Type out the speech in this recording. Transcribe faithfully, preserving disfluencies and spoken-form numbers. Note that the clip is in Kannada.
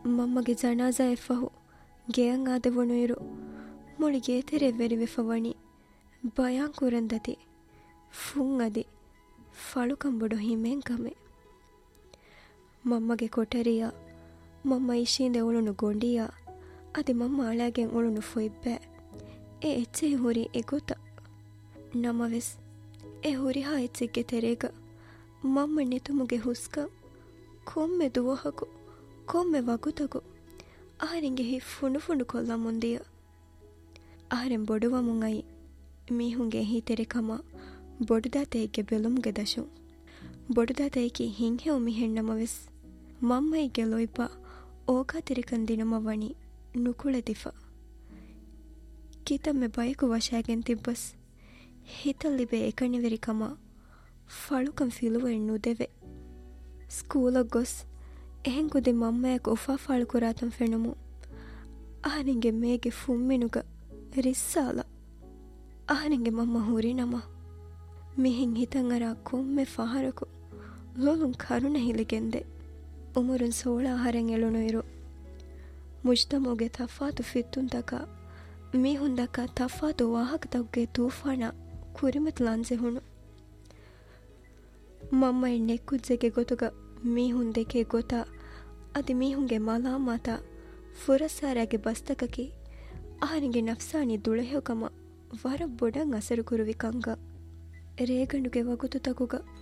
ಮಮ್ಮಗೆ ಜನಾಜ ಎಫಹು ಗೆಯಂ ಆದೆವಣು ಇರು ಮುಳಿ ಗೇತೆರೆ ವೆರಿವೆಫವಣಿ ಬಯಾಂ ಕುರಂದತಿ ಫುಂ ಅದಿ ಫಳುಕಂಬುಡು ಹಿಮೆಂ ಕಮೆ ಮಮ್ಮಗೆ ಕೊಟರಿಯ ಮಮ್ಮ ಇಶಿಂದೆ ಉಳುನು ಗೊಂಡಿಯ ಅದಿ ಮಮ್ಮ ಅಳಾಗೆಂ ಉಳುನು ಫೊಯ್ಬೆ ಎ ಎಚ್ಚೆ ಹುರಿ ಎ ಗೊತ್ತ ನಮವೆಸ್ ಎ ಹುರಿಹಾ ಎಚ್ಚಿಗೆ ತೆರೆಗ ಮಮ್ಮ ನಿತುಮುಗೆ ಹುಸ್ಕ ಕೊಮ್ಮೆ ದುವಹಕು ಕೊಮ್ಮೆ ವಗುತಗು ಆಹರೆಂಗೆ ಹಿ ಫುಂಡು ಫುಂಡು ಕೊಲ್ಲ ಮುಂದಿಯ ಆಹರೆಂ ಬೊಡುವ ಮುಂಗೈ ಮೀಹುಂಗೆ ಹಿ ತೆರೆಕಮ ಬೊಡುದಾತೆಯಿಗೆ ಬೆಲುಮ್ಗೆ ದಶು ಬೊಡುದಾತೆಯಿಗೆ ಹಿಂಹೆವು ಮಿಹೆಣ್ಣಮವೆಸ್ ಮಮ್ಮೈಗೆ ಲೊಯ್ಪ ಓಕಾ ತಿರಿಕಂದಿನಮವಣಿ ನುಕುಳೆದಿಫ ಕಿತಮ್ಮೆ ಬಯಕು ವಶಾಗೆನ್ ತಿಬ್ಬಸ್ ಹಿತಲ್ಲಿಬೆ ಎಕಣಿವೆರಿಕಮ ಫಳುಕಂ ಫಿಲುವೆಣ್ಣು ದೆವೆ ಸ್ಕೂಲಗ್ ಗೊಸ್ ಎಹೆಂಕುದಿ ಮಮ್ಮಯಕ್ ಒಫಾ ಫಾಳುಕುರಾತಂ ಫೆಣುಮು ಆಹನಿಂಗೆ ಮೇಗೆ ಫುಮ್ಮಿನುಗ ರಿಸ್ಸಾಲ ಆಹನಿಂಗೆ ಮಮ್ಮ ಹುರಿನಮ ಮಿಹಿಂ ಹಿತಂಗರ ಕೊಮ್ಮೆ ಫಹರಕು ಲೋಲುಂ ಕರುಣ ಹಿಲಿಗೆಂದೆ ಉಮರುನ್ ಸೋಳ ಆಹಾರೆಂ ಎಳುನು ಇರು ಮುಜ್ತಮೋಗೆ ತಫಾತು ಫಿತ್ತುಂತಕ ಮೀಹುಂದಕ ತಫಾತು ವಾಹಕ ತಗ್ಗೆ ತೂಫಾನ ಕುರಿಮತ್ ಲಾಂಜೆ ಹುಣು ಮಮ್ಮ ಎಣ್ಣೆಕ್ಕುಜ್ಜೆಗೆ ಗೊತುಗ ಮೀಹುಂದೆಕೆ ಗೊತ್ತ ಅದಿ ಮೀಹುಂಗೆ ಮಲಾಮಾತ ಫುರಸಾರಾಗೆ ಬಸ್ತಕಕಿ ಆಹನಿಗೆ ನಫ್ಸಾನಿ ದುಳೆಹೊಕಮ ವರ ಬೊಡಂ ಅಸರು ಕುರುವಿ ಕಂಗ ರೇಗಂಡುಗೆ ವಗುತು ತಗುಗ